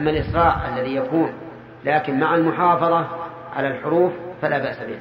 أما الإسراع الذي يكون لكن مع المحافظة على الحروف فلا بأس به.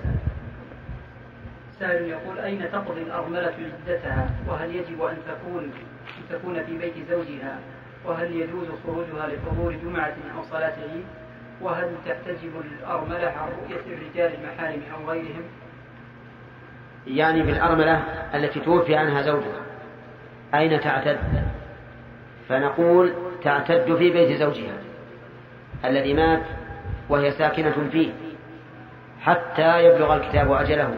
سائل يقول: أين تقضي الأرملة عدتها؟ وهل يجب أن تكون في بيت زوجها؟ وهل يجوز خروجها لحضور جمعة أو صلاة عيد؟ وهل تحتجب الأرملة عن رؤية الرجال المحارم أو غيرهم؟ يعني بالأرملة التي توفي عنها زوجها أين تعتد؟ فنقول تعتد في بيت زوجها الذي مات وهي ساكنة فيه حتى يبلغ الكتاب أجله.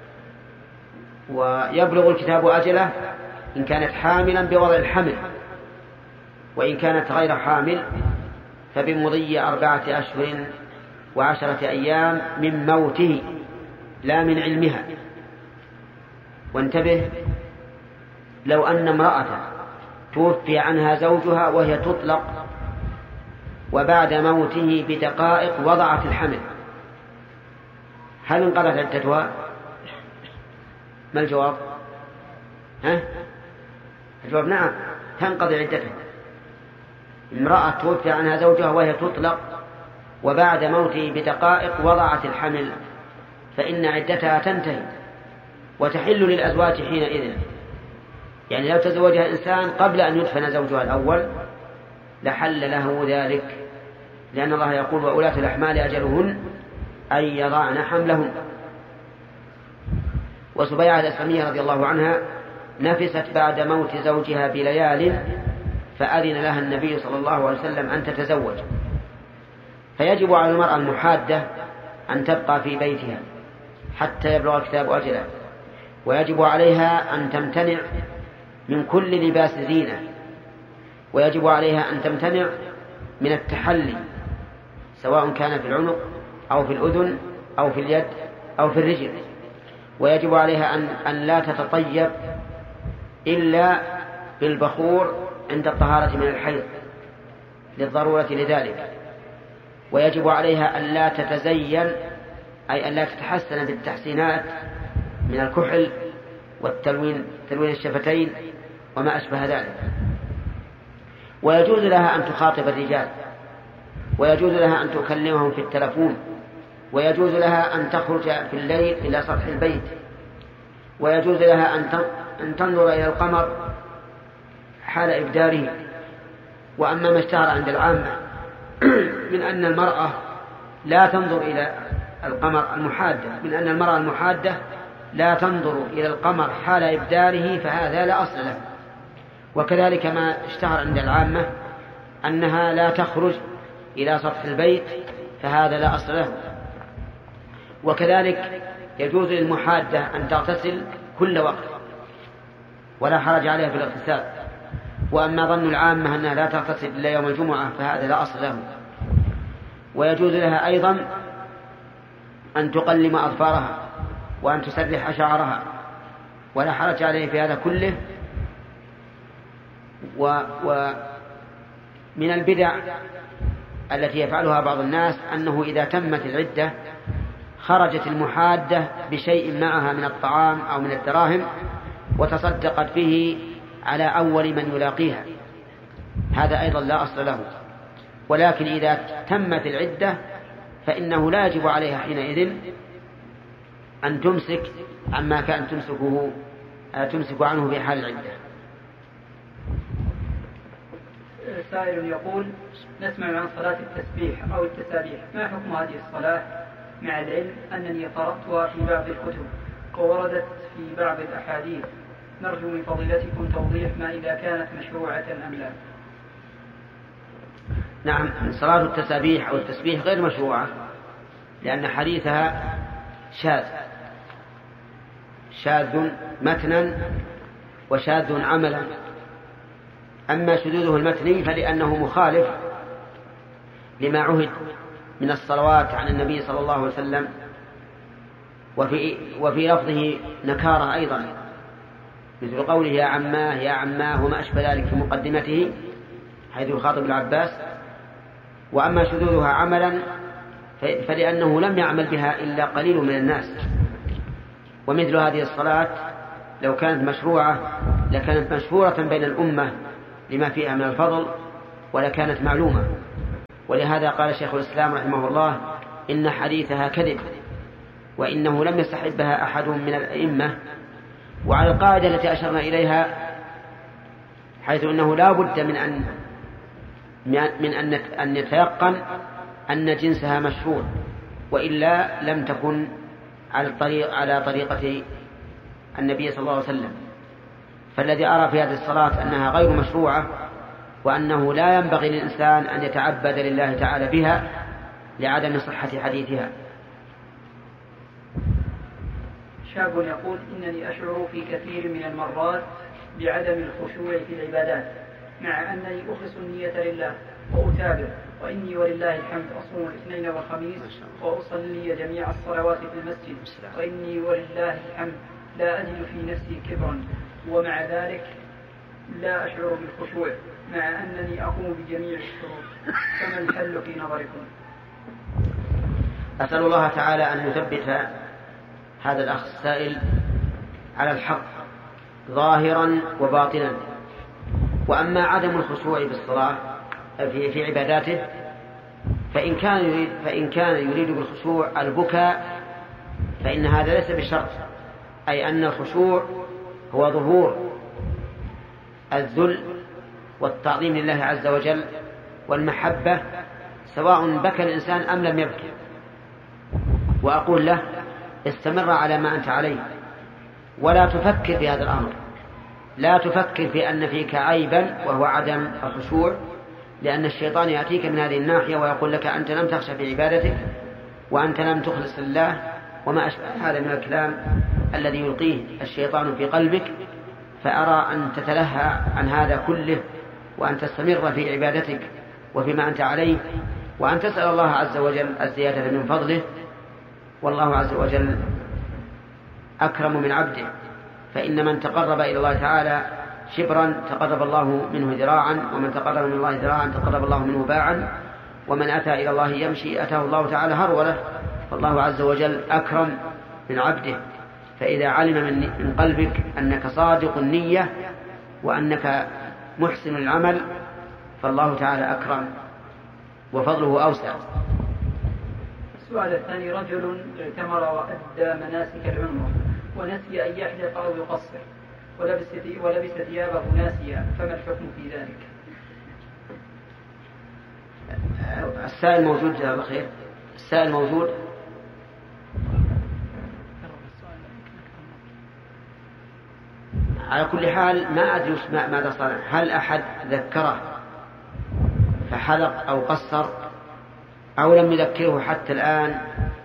ويبلغ الكتاب أجله إن كانت حاملا بوضع الحمل، وإن كانت غير حامل فبمضي 4 أشهر و10 أيام من موته لا من علمها. وانتبه، لو أن امرأة توفي عنها زوجها وهي تطلق وبعد موته بدقائق وضعت الحمل، هل انقضت عدتها؟ ما الجواب؟ الجواب نعم، تنقضي عدتها. امرأة توفي عنها زوجها وهي تطلق وبعد موته بدقائق وضعت الحمل فإن عدتها تنتهي وتحل للأزواج حينئذ. يعني لو تزوجها إنسان قبل أن يدفن زوجها الأول لحل له ذلك، لأن الله يقول: وأولاة الأحمال أجلهن أن يضعن حملهن. وسبيعة الأسلمية رضي الله عنها نفست بعد موت زوجها بليال فأذن لها النبي صلى الله عليه وسلم أن تتزوج. فيجب على المرأة المحادة أن تبقى في بيتها حتى يبلغ الكتاب أجله، ويجب عليها أن تمتنع من كل لباس زينة، ويجب عليها أن تمتنع من التحلي سواء كان في العنق أو في الأذن أو في اليد أو في الرجل، ويجب عليها أن لا تتطيب إلا بالبخور عند الطهارة من الحيض للضرورة لذلك، ويجب عليها أن لا تتزين أي أن لا تتحسن بالتحسينات من الكحل والتلوين الشفتين وما أشبه ذلك. ويجوز لها أن تخاطب الرجال، ويجوز لها أن تكلمهم في التلفون، ويجوز لها أن تخرج في الليل إلى سطح البيت، ويجوز لها أن تنظر إلى القمر حال إبداره. وأما ما اشتهر عند العامة من أن المرأة لا تنظر إلى القمر المحادة لا تنظر إلى القمر حال إبداره فهذا لا أصل له. وكذلك ما اشتهر عند العامة أنها لا تخرج إلى سطح البيت فهذا لا أصل له. وكذلك يجوز للمحادة أن تغتسل كل وقت ولا حرج عليها في الاغتسال. وأما ظن العامة أنها لا تغتسل إلا يوم الجمعة فهذا لا أصل له. ويجوز لها أيضا أن تقلم أظفارها وأن تسرح شعرها ولا حرج عليه في هذا كله. ومن البدع التي يفعلها بعض الناس أنه إذا تمت العدة خرجت المحادة بشيء معها من الطعام أو من الدراهم وتصدقت به على أول من يلاقيها، هذا أيضا لا أصل له. ولكن إذا تمت العدة فإنه لا يجب عليها حينئذ أن تمسك عما كان تمسك عنه في حال العدة. سائل يقول: نسمع عن صلاة التسبيح أو التسابيح، ما حكم هذه الصلاة مع العلم أنني قرأتها في بعض الكتب ووردت في بعض الأحاديث؟ نرجو من فضيلتكم توضيح ما إذا كانت مشروعة أم لا. نعم، صلاة التسابيح أو التسبيح غير مشروعة لأن حديثها شاذ متنا وشاذ عملا. أما شذوذه المتني فلأنه مخالف لما عهد من الصلوات عن النبي صلى الله عليه وسلم، وفي لفظه نكارة أيضا مثل قوله يا عماه وما أشبه ذلك في مقدمته حيث يخاطب العباس. وأما شذوذها عملا فلأنه لم يعمل بها إلا قليل من الناس. ومثل هذه الصلاة لو كانت مشروعة لكانت مشهورة بين الأمة لما فيها من الفضل ولكانت معلومة. ولهذا قال شيخ الإسلام رحمه الله إن حديثها كذب، وإنه لم يستحبها أحد من الأئمة. وعلى القاعدة التي أشرنا إليها، حيث أنه لا بد من أن يتيقن أن جنسها مشروع، وإلا لم تكن على طريقة النبي صلى الله عليه وسلم. فالذي أرى في هذه الصلاة أنها غير مشروعة، وأنه لا ينبغي للإنسان أن يتعبد لله تعالى بها لعدم صحة حديثها. شاب يقول إنني أشعر في كثير من المرات بعدم الخشوع في العبادات، مع أنني أخلص النية لله وأتابع، وإني ولله الحمد أصوم الاثنين والخميس وأصلي جميع الصلوات في المسجد، وإني ولله الحمد لا أجد في نفسي كبرا، ومع ذلك لا أشعر بالخشوع مع أنني أقوم بجميع الشروط، فما الحل في نظركم؟ أسأل الله تعالى أن يثبت هذا الأخ السائل على الحق ظاهرا وباطنا. وأما عدم الخشوع بالصلاة في عباداته، فإن كان يريد بالخشوع البكاء فإن هذا ليس بشرط، أي أن الخشوع هو ظهور الذل والتعظيم لله عز وجل والمحبة، سواء بكى الإنسان أم لم يبكي. وأقول له استمر على ما أنت عليه، ولا تفكر في هذا الأمر، لا تفكر في أن فيك عيبا وهو عدم الخشوع، لأن الشيطان يأتيك من هذه الناحية ويقول لك أنت لم تخشى في عبادتك، وأنت لم تخلص لله، وما أشبه هذا من الكلام الذي يلقيه الشيطان في قلبك. فأرى أن تتلهى عن هذا كله، وأن تستمر في عبادتك وفيما أنت عليه، وأن تسأل الله عز وجل الزيادة من فضله. والله عز وجل أكرم من عبده، فإن من تقرب إلى الله تعالى شبرا تقرب الله منه ذراعا، ومن تقرب من الله ذراعا تقرب الله منه باعا، ومن أتى إلى الله يمشي أتاه الله تعالى هرولة. فالله عز وجل أكرم من عبده، فإذا علم من قلبك أنك صادق النية وأنك محسن العمل فالله تعالى أكرم وفضله أوسع. السؤال الثاني: رجل اعتمر وأدى مناسك العمرة ونسي أن يحلق أو يقصر ولبس ثيابه ناسيا، فما الحكم في ذلك؟ السائل موجود جزاه الله خير. السائل موجود. على كل حال ما أدري ماذا صار، هل أحد ذكره فحلق أو قصر، أو لم يذكره حتى الآن،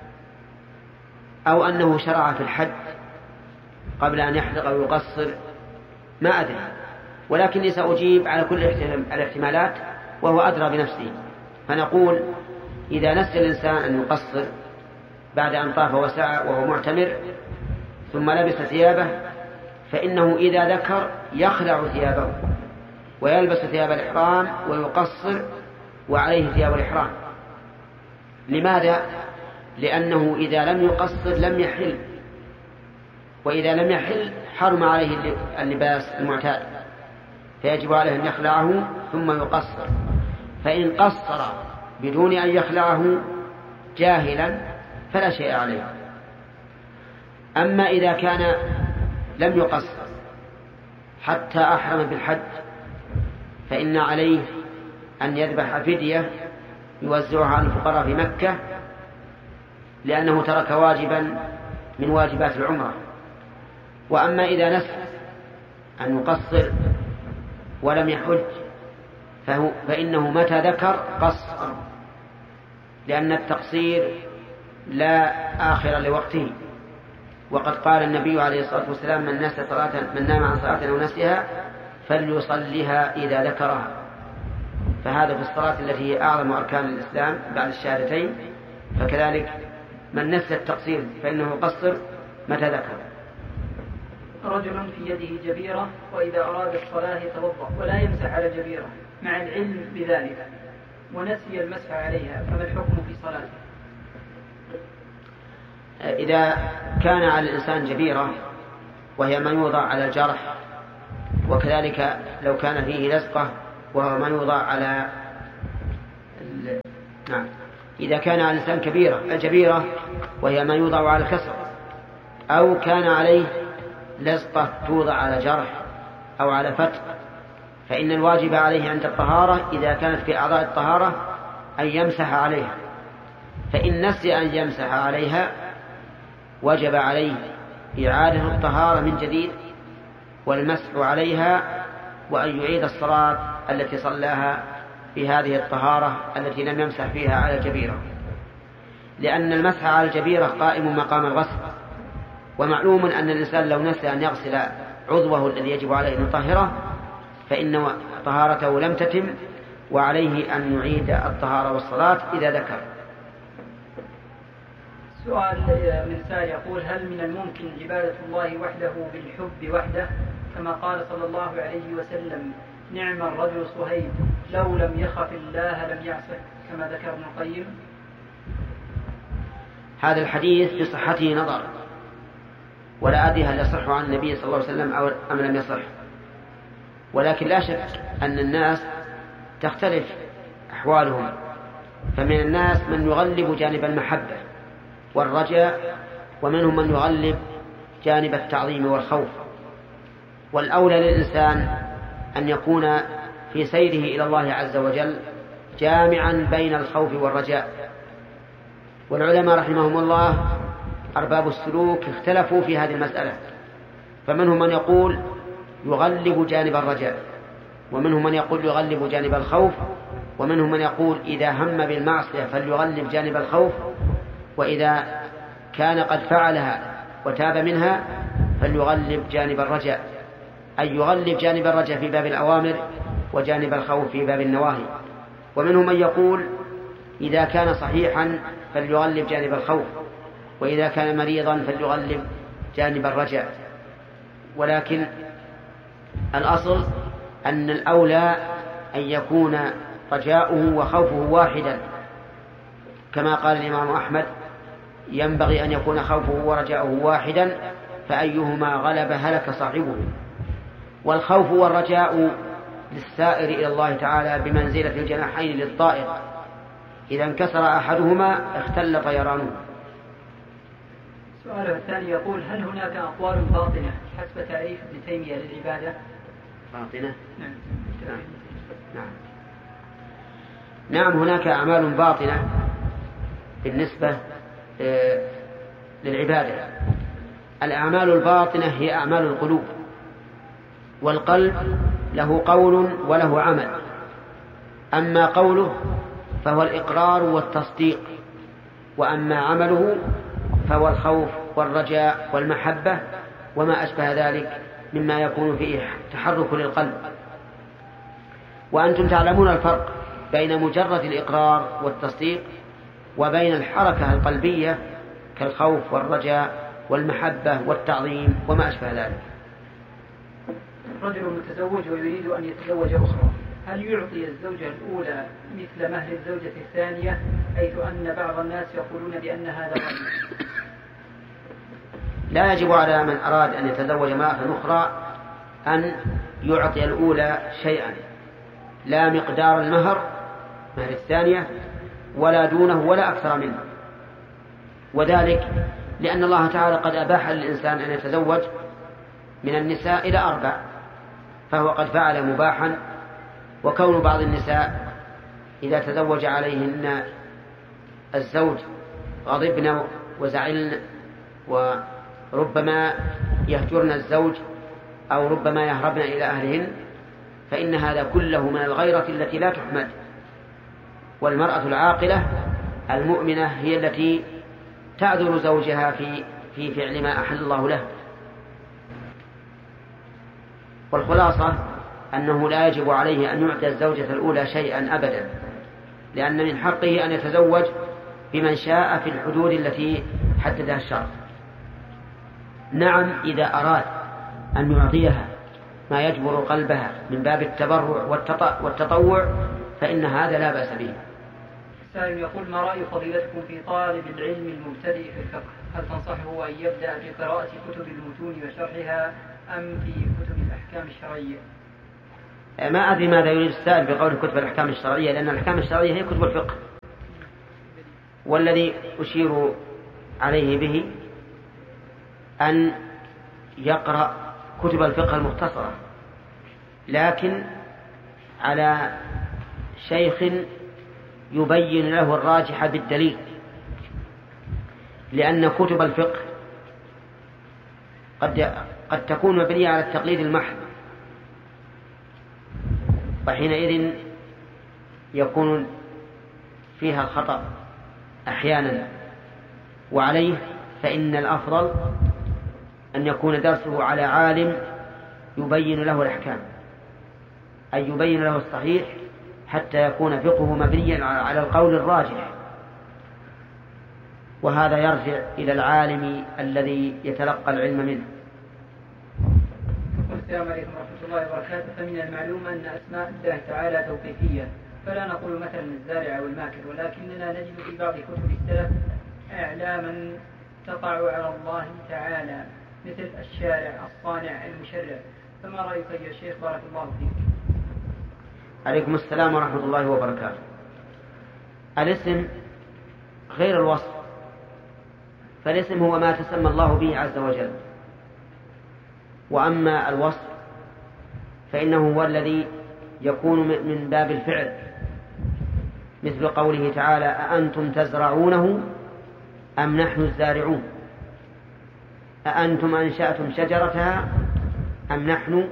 أو أنه شرع في الحج قبل أن يحلق أو يقصر، ما أدري، ولكني سأجيب على كل الاحتمالات وهو أدرى بنفسه. فنقول إذا نسي الإنسان أن يقصر بعد أن طاف وسعى وهو معتمر ثم لبس ثيابه، فإنه إذا ذكر يخلع ثيابه ويلبس ثياب الإحرام ويقصر وعليه ثياب الإحرام. لماذا؟ لأنه إذا لم يقصر لم يحل، وإذا لم يحل حرم عليه اللباس المعتاد، فيجب عليه أن يخلعه ثم يقصر. فإن قصر بدون أن يخلعه جاهلا فلا شيء عليه. أما إذا كان لم يقصر حتى أحرم بالحج فإن عليه أن يذبح فدية يوزعها على الفقراء في مكة، لأنه ترك واجبا من واجبات العمرة. وأما إذا نسي أن يقصر ولم يحج فإنه متى ذكر قصر، لأن التقصير لا آخر لوقته. وقد قال النبي عليه الصلاة والسلام: من نام عن صلاة أو نسيها فليصليها إذا ذكرها. فهذا في الصلاة التي هي أعظم أركان الإسلام بعد الشهادتين، فكذلك من نسي التقصير فإنه يقصر متى ذكر. رجل في يده جبيرة وإذا أراد الصلاة يتوضأ ولا يمسح على جبيرة مع العلم بذلك ونسي المسح عليها، فما الحكم في صلاته؟ إذا كان على الإنسان جبيرة وهي ما يوضع على الجرح، وكذلك لو كان فيه لزقة وهو ما يوضع على نعم. إذا كان على الإنسان الجبيرة وهي ما يوضع على الكسر، أو كان عليه لزقة توضع على جرح أو على فتح، فإن الواجب عليه عند الطهارة إذا كانت في أعضاء الطهارة أن يمسح عليها، فإن نسي أن يمسح عليها وجب عليه إعادة الطهارة من جديد والمسح عليها، وأن يعيد الصلاة التي صلاها في هذه الطهارة التي لم يمسح فيها على الجبيرة، لأن المسح على الجبيرة قائم مقام الغسل. ومعلوم أن الإنسان لو نسي أن يغسل عضوه الذي يجب عليه أن يطهره فإن طهارته لم تتم، وعليه أن يعيد الطهارة والصلاة إذا ذكر. سؤال من سائل يقول: هل من الممكن عبادة الله وحده بالحب وحده، كما قال صلى الله عليه وسلم: نعم الرجل صهيب لو لم يخف الله لم يعصه، كما ذكر ابن القيم؟ هذا الحديث في صحته نظر، ولا أدري هل يصح عن النبي صلى الله عليه وسلم أم لم يصح، ولكن لا شك أن الناس تختلف أحوالهم، فمن الناس من يغلب جانب المحبة والرجاء، ومنهم من يغلب جانب التعظيم والخوف. والأولى للإنسان أن يكون في سيره إلى الله عز وجل جامعا بين الخوف والرجاء. والعلماء رحمهم الله أرباب السلوك اختلفوا في هذه المسألة، فمنهم من يقول يغلب جانب الرجاء، ومنهم من يقول يغلب جانب الخوف، ومنهم من يقول إذا هم بالمعصية فليغلب جانب الخوف، وإذا كان قد فعلها وتاب منها فليغلب جانب الرجاء، أي يغلب جانب الرجاء في باب الأوامر وجانب الخوف في باب النواهي. ومنهم من يقول إذا كان صحيحا فليغلب جانب الخوف، وإذا كان مريضا فليغلب جانب الرجاء. ولكن الأصل أن الأولى أن يكون رجاؤه وخوفه واحدا، كما قال الإمام أحمد: ينبغي أن يكون خوفه ورجاؤه واحدا، فأيهما غلب هلك صاحبه. والخوف والرجاء للسائر إلى الله تعالى بمنزلة الجناحين للطائر، إذا انكسر أحدهما اختل طيرانه. السؤال الثاني يقول: هل هناك أقوال باطنة حسب تعريف ابن تيمية للعبادة؟ باطنة؟ نعم، هناك أعمال باطنة بالنسبة للعبادة. الأعمال الباطنة هي أعمال القلوب، والقلب له قول وله عمل. أما قوله فهو الإقرار والتصديق، وأما عمله فهو الخوف والرجاء والمحبة وما أشبه ذلك مما يكون فيه تحرك للقلب. وأنتم تعلمون الفرق بين مجرد الإقرار والتصديق وبين الحركة القلبية كالخوف والرجاء والمحبة والتعظيم وما أشبه ذلك. رجل متزوج ويريد أن يتزوج أخرى، هل يعطي الزوجة الأولى مثل مهر الزوجة الثانية، حيث أن بعض الناس يقولون بأن هذا غني؟ لا يجب على من أراد أن يتزوج امرأة أخرى أن يعطي الأولى شيئا، لا مقدار المهر مهر الثانية ولا دونه ولا أكثر منه، وذلك لأن الله تعالى قد أباح للإنسان أن يتزوج من النساء إلى 4، فهو قد فعل مباحا. وكون بعض النساء إذا تزوج عليهن الزوج غضبن وزعلن وربما يهجرن الزوج أو ربما يهربن إلى أهلهن، فإن هذا كله من الغيرة التي لا تحمد. والمرأة العاقلة المؤمنة هي التي تعذر زوجها في فعل ما أحل الله له. والخلاصة أنه لا يجب عليه أن يعطي الزوجة الأولى شيئا أبدا، لأن من حقه أن يتزوج بمن شاء في الحدود التي حددها الشرع. نعم، إذا أراد أن يعطيها ما يجبر قلبها من باب التبرع والتطوع فإن هذا لا بأس به. السائل يقول: ما رأي فضيلتكم في طالب العلم المبتدئ في الفقه؟ هل تنصحه أن يبدأ بقراءة كتب المتون وشرحها أم في كتب الأحكام الشرعية؟ ما أدري ماذا يريد السائل بقول كتب الأحكام الشرعية، لأن الأحكام الشرعية هي كتب الفقه، والذي أشير عليه به أن يقرأ كتب الفقه المختصرة، لكن على شيخ يبين له الراجح بالدليل، لأن كتب الفقه قد تكون مبنية على التقليد المحض، وحينئذ يكون فيها الخطأ أحيانا، وعليه فإن الأفضل أن يكون درسه على عالم يبين له الأحكام، أي يبين له الصحيح، حتى يكون فقهه مبنيا على القول الراجح، وهذا يرجع إلى العالم الذي يتلقى العلم منه. السلام عليكم ورحمة الله وبركاته. فمن المعلوم أن أسماء الله تعالى توقيفية، فلا نقول مثلا الزارع والماكر، ولكننا نجد في بعض كتب السلف إعلاما تقع على الله تعالى مثل الشارع، الصانع، المشرع. فما رأيك يا شيخ؟ بارك الله فيك. عليكم السلام ورحمة الله وبركاته. الاسم غير الوصف، فالاسم هو ما تسمى الله به عز وجل، وأما الوصف فإنه هو الذي يكون من باب الفعل، مثل قوله تعالى: أأنتم تزرعونه أم نحن الزارعون، أأنتم أنشأتم شجرتها أم نحن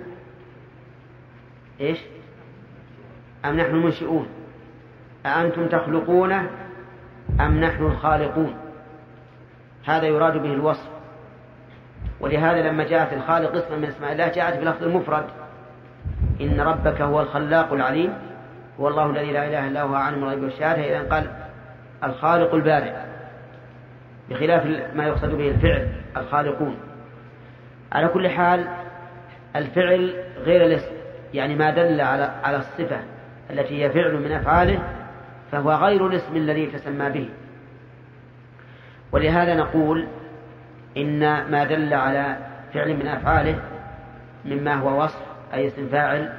أم نحن المنشئون، أأنتم تخلقونه أم نحن الخالقون. هذا يراد به الوصف. ولهذا لما جاءت الخالق اسم من اسماء الله جاءت بلفظ المفرد: إن ربك هو الخلاق العليم، هو الله الذي لا إله إلا هو عالم الغيب والشهادة. إذن قال الخالق البارئ، بخلاف ما يقصد به الفعل الخالقون. على كل حال الفعل غير الاسم، يعني ما دل على الصفة التي هي فعل من أفعاله فهو غير الاسم الذي تسمى به. ولهذا نقول إن ما دل على فعل من أفعاله مما هو وصف أي اسم فاعل،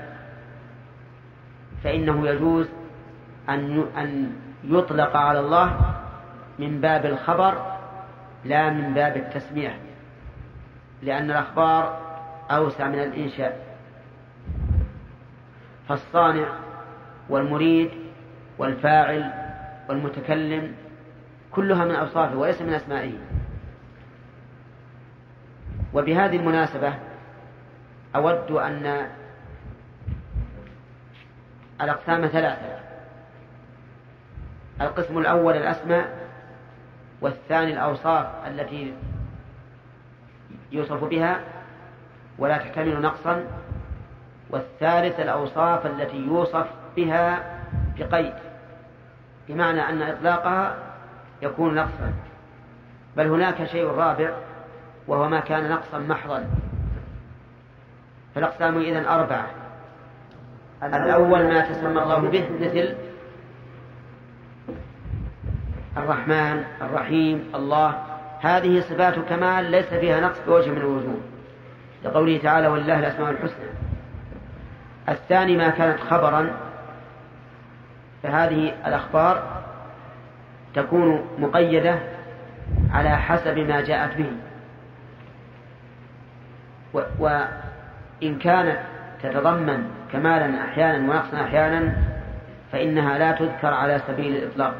فإنه يجوز أن يطلق على الله من باب الخبر لا من باب التسمية، لأن الأخبار أوسع من الإنشاء. فالصانع والمريد والفاعل والمتكلم كلها من أوصافه وليس من أسمائه. وبهذه المناسبة أود أن الأقسام ثلاثة: القسم الأول الأسماء، والثاني الأوصاف التي يوصف بها ولا تحتمل نقصا، والثالث الأوصاف التي يوصف بها بقيد، بمعنى أن إطلاقها يكون نقصا. بل هناك شيء رابع وهو ما كان نقصا محضا. فالأقسام إذن أربعة: الأول ما تسمى الله به مثل الرحمن، الرحيم، الله، هذه صفات كمال ليس فيها نقص بوجه من الوجوه، لقوله تعالى: ولله الأسماء الحسنى. الثاني ما كانت خبرا، فهذه الأخبار تكون مقيدة على حسب ما جاءت به، وإن كانت تتضمن كمالا أحيانا ونقصا أحيانا فإنها لا تذكر على سبيل الإطلاق.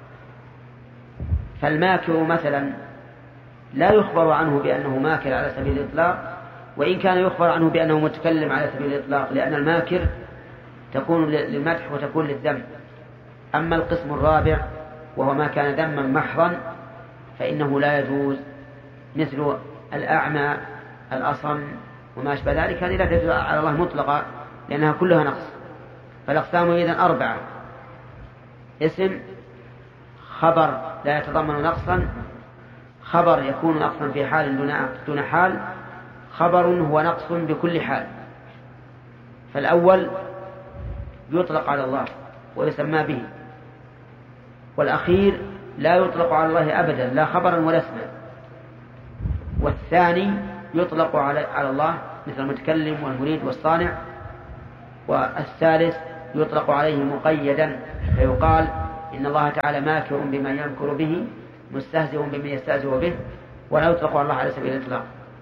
فالماكر مثلا لا يخبر عنه بأنه ماكر على سبيل الإطلاق، وإن كان يخبر عنه بأنه متكلم على سبيل الإطلاق، لأن الماكر تكون للمدح وتكون للذم. أما القسم الرابع وهو ما كان ذما محضا فإنه لا يجوز، مثل الأعمى، الأصم وما أشبه ذلك، هذه لا تجوز على الله مطلقا لأنها كلها نقص. فالأقسام إذن أربعة: اسم، خبر لا يتضمن نقصا، خبر يكون نقصا في حال دون حال، خبر هو نقص بكل حال. فالأول يطلق على الله ويسمى به، والأخير لا يطلق على الله أبدا لا خبرا ولا اسما، والثاني يطلق على الله مثل المتكلم والمريد والصانع، والثالث يطلق عليه مقيدا فيقال إن الله تعالى ماكر بما يمكر به مستهزئ بما يستهزئ به، ولا يطلق الله على سبيل الإطلاق.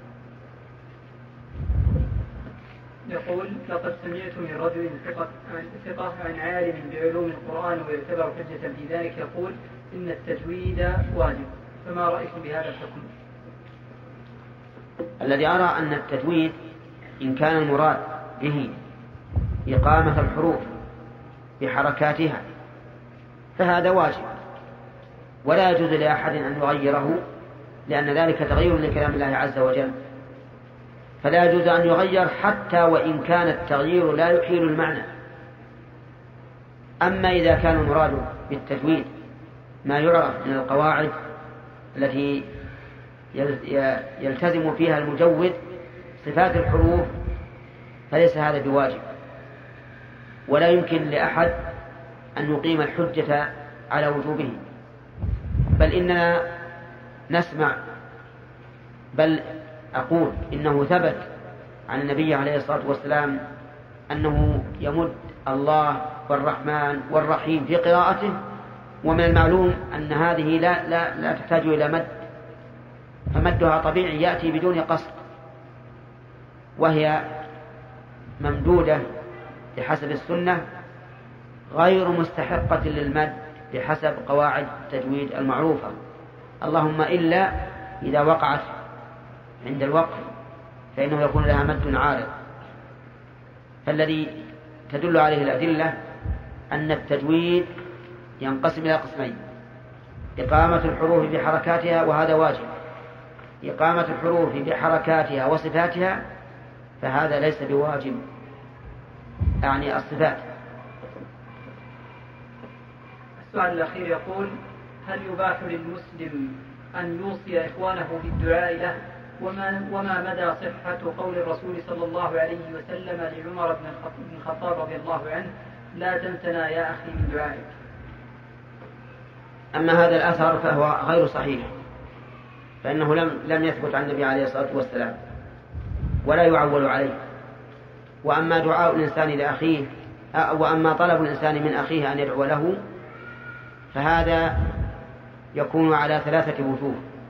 يقول: لقد سمعت من رجل ثقة عن عالم بعلوم القرآن ويعتبر حجة في ذلك يقول إن التجويد واجب، فما رأيكم بهذا الحكم؟ الذي أرى أن التجويد إن كان المراد به إقامة الحروف بحركاتها فهذا واجب، ولا يجوز لأحد أن يغيره، لأن ذلك تغيير لكلام الله عز وجل، فلا يجوز أن يغير حتى وإن كان التغيير لا يحيل المعنى. أما إذا كان المراد بالتجويد ما يعرف من القواعد التي يلتزم فيها المجود صفات الحروف فليس هذا بواجب، ولا يمكن لأحد أن يقيم الحجة على وجوبه، بل إننا نسمع، بل أقول إنه ثبت عن النبي عليه الصلاة والسلام أنه يمد الله والرحمن والرحيم في قراءته، ومن المعلوم أن هذه لا تحتاج إلى مد، فمدها طبيعي يأتي بدون قصد، وهي ممدودة بحسب السنة غير مستحقة للمد بحسب قواعد التجويد المعروفة، اللهم إلا إذا وقعت عند الوقف فإنه يكون لها مد عارض. فالذي تدل عليه الأدلة أن التجويد ينقسم إلى قسمين: إقامة الحروف بحركاتها وهذا واجب، إقامة الحروف بحركاتها وصفاتها فهذا ليس بواجب، يعني الصفات. السؤال الأخير يقول: هل يباح للمسلم أن يوصي إخوانه بالدعاء له؟ وما مدى صحة قول الرسول صلى الله عليه وسلم لعمر بن الخطاب رضي الله عنه: لا تنسنا يا أخي من دعائك؟ أما هذا الأثر فهو غير صحيح، فإنه لم يثبت عن النبي عليه الصلاة والسلام ولا يعول عليه. وأما دعاء الإنسان لأخيه وأما طلب الإنسان من أخيه أن يدعو له فهذا يكون على 3 وجوه: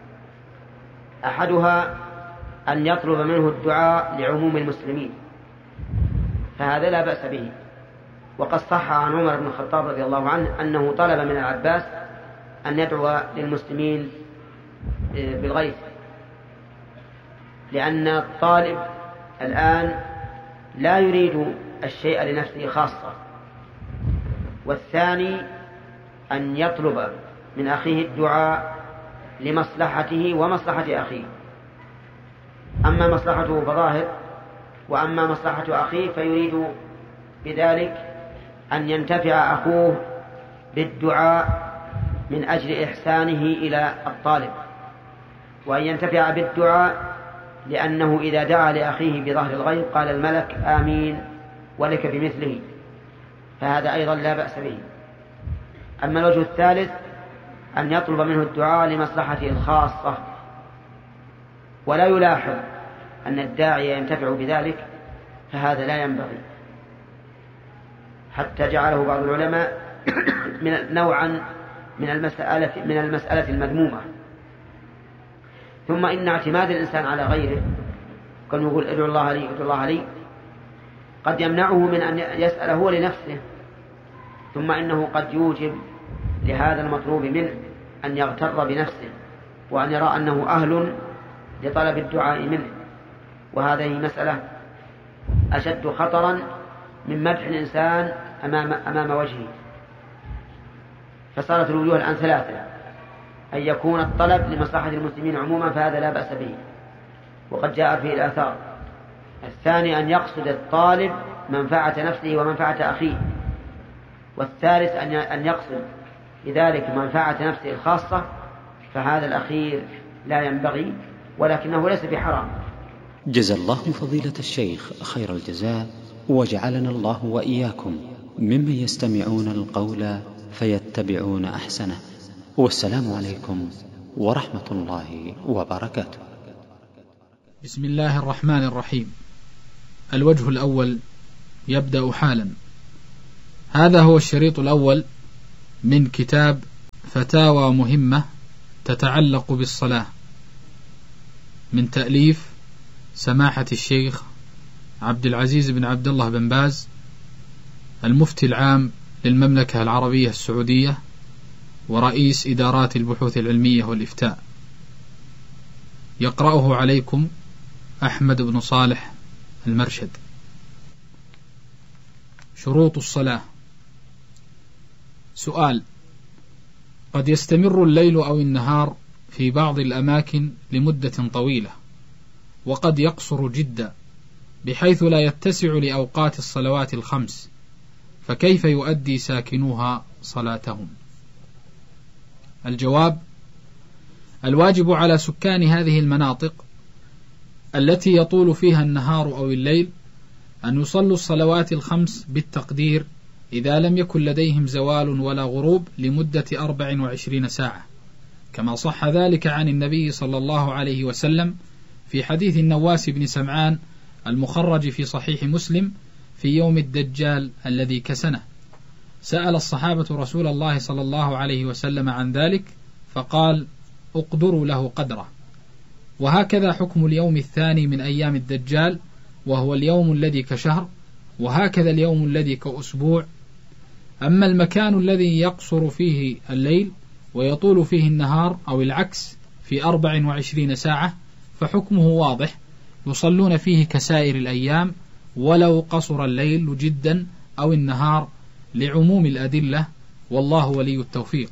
أحدها أن يطلب منه الدعاء لعموم المسلمين، فهذا لا بأس به، وقد صح عن عمر بن الخطاب رضي الله عنه أنه طلب من العباس أن يدعو للمسلمين بالغيث، لأن الطالب الآن لا يريد الشيء لنفسه خاصة. والثاني أن يطلب من أخيه الدعاء لمصلحته ومصلحة أخيه، أما مصلحته فظاهر، وأما مصلحة أخيه فيريد بذلك أن ينتفع أخوه بالدعاء من أجل إحسانه إلى الطالب، وأن ينتفع بالدعاء لأنه إذا دعا لأخيه بظهر الغيب قال الملك آمين ولك بمثله، فهذا أيضا لا بأس به. أما الوجه الثالث أن يطلب منه الدعاء لمصلحته الخاصة، ولا يلاحظ أن الداعي ينتفع بذلك، فهذا لا ينبغي، حتى جعله بعض العلماء نوعا من المسألة المذمومة. ثم إن اعتماد الإنسان على غيره، كان يقول ادعو الله لي ادعو الله لي، قد يمنعه من أن يسأل هو لنفسه، ثم إنه قد يوجب لهذا المطلوب منه أن يغتر بنفسه وأن يرى أنه أهل لطلب الدعاء منه، وهذه مسألة أشد خطرا من مدح الإنسان أمام وجهه. فصارت الوجوه الآن 3: أن يكون الطلب لمصلحة المسلمين عموما فهذا لا بأس به وقد جاء فيه الآثار. الثاني أن يقصد الطالب منفعة نفسه ومنفعة أخيه. والثالث أن يقصد لذلك منفعة نفسه الخاصة، فهذا الأخير لا ينبغي، ولكنه ليس بحرام. جزا الله فضيلة الشيخ خير الجزاء، وجعلنا الله وإياكم ممن يستمعون القول فيتبعون أحسنه. والسلام عليكم ورحمة الله وبركاته. بسم الله الرحمن الرحيم. الوجه الأول يبدأ حالا. هذا هو الشريط الأول من كتاب فتاوى مهمة تتعلق بالصلاة من تأليف سماحة الشيخ عبد العزيز بن عبد الله بن باز المفتي العام للمملكة العربية السعودية ورئيس إدارات البحوث العلمية والإفتاء. يقرأه عليكم أحمد بن صالح المرشد. شروط الصلاة. سؤال: قد يستمر الليل أو النهار في بعض الأماكن لمدة طويلة، وقد يقصر جدا بحيث لا يتسع لأوقات الصلوات الخمس، فكيف يؤدي ساكنوها صلاتهم؟ الجواب: الواجب على سكان هذه المناطق التي يطول فيها النهار أو الليل أن يصلوا الصلوات الخمس بالتقدير إذا لم يكن لديهم زوال ولا غروب لمدة 24 ساعة، كما صح ذلك عن النبي صلى الله عليه وسلم في حديث النواس بن سمعان المخرج في صحيح مسلم في يوم الدجال الذي كسنه. سأل الصحابة رسول الله صلى الله عليه وسلم عن ذلك فقال: اقدروا له قدره. وهكذا حكم اليوم الثاني من أيام الدجال، وهو اليوم الذي كشهر، وهكذا اليوم الذي كأسبوع. أما المكان الذي يقصر فيه الليل ويطول فيه النهار أو العكس في 24 ساعة فحكمه واضح، يصلون فيه كسائر الأيام ولو قصر الليل جدا أو النهار لعموم الأدلة، والله ولي التوفيق.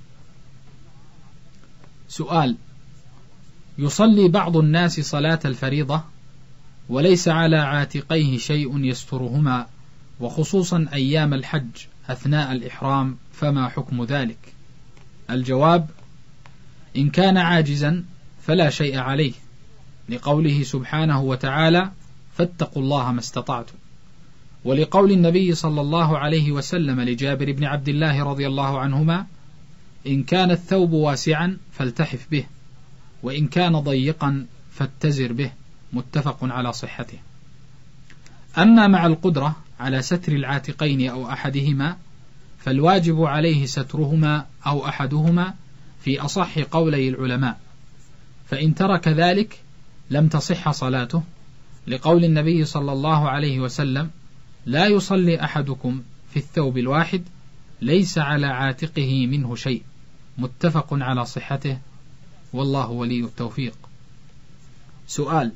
سؤال: يصلي بعض الناس صلاة الفريضة وليس على عاتقيه شيء يسترهما، وخصوصا أيام الحج أثناء الإحرام، فما حكم ذلك؟ الجواب: إن كان عاجزا فلا شيء عليه، لقوله سبحانه وتعالى: فاتقوا الله ما استطعتم، ولقول النبي صلى الله عليه وسلم لجابر بن عبد الله رضي الله عنهما: إن كان الثوب واسعا فالتحف به، وإن كان ضيقا فاتزر به، متفق على صحته. أما مع القدرة على ستر العاتقين أو أحدهما فالواجب عليه سترهما أو أحدهما في أصح قولي العلماء، فإن ترك ذلك لم تصح صلاته، لقول النبي صلى الله عليه وسلم: لا يصلي أحدكم في الثوب الواحد ليس على عاتقه منه شيء، متفق على صحته، والله ولي التوفيق. سؤال: